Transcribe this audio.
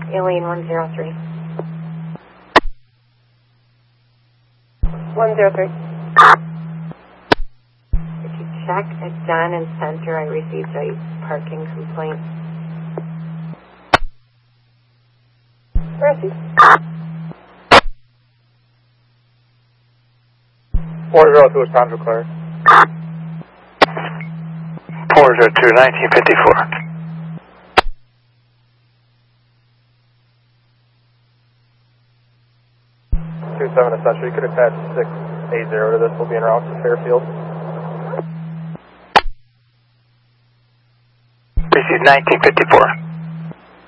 Alien 103. 103. If you check at Dunn and Center, I received a parking complaint. Mercy. 402 was time declared. 402, 1954. 27 Essential, you could attach 680 to this, will be en route to Fairfield. Received 1954.